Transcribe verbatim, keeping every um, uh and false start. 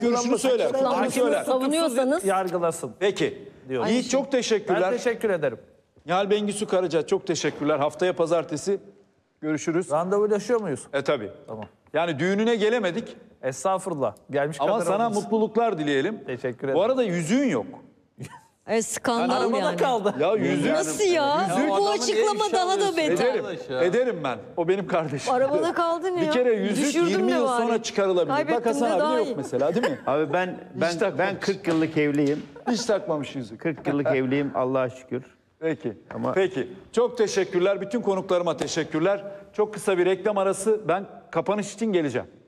Şunu söyle. Şunu Hakimi söyle. savunuyorsanız yargılasın. Peki. Diyor. Yiğit çok Ben teşekkürler. teşekkür ederim. Nihal Bengisu Karaca çok teşekkürler. Haftaya pazartesi görüşürüz. Randevulaşıyor muyuz? E tabii. Tamam. Yani düğününe gelemedik Estağfurullah. Gelmiş ama kadar sana olmuş. mutluluklar dileyelim. Teşekkür Bu ederim. arada yüzüğün yok. e, skandal Arabada yani. kaldı. Ya yüzüğün. Nasıl ya? Bu açıklama daha da beter. Ederim. Ederim ben. O benim kardeşim. Arabada kaldı ne Bir ya? kere yüzük Düşürdüm yirmi de yıl bari. sonra çıkarılabilir. Bak Kaybettim Hasan de abi daha de yok iyi. mesela değil mi? Abi ben ben takmamış. ben kırk yıllık evliyim. Hiç takmamış yüzük. kırk yıllık evliyim Allah'a şükür. Peki. Ama- Peki. Çok teşekkürler. Bütün konuklarıma teşekkürler. Çok kısa bir reklam arası. Ben kapanış için geleceğim.